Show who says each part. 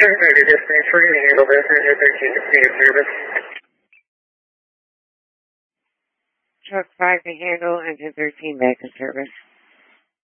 Speaker 1: Turn to destination. We're going to handle this. Engine 13 to stay in service.
Speaker 2: Truck 5 to handle, engine 13 back in service.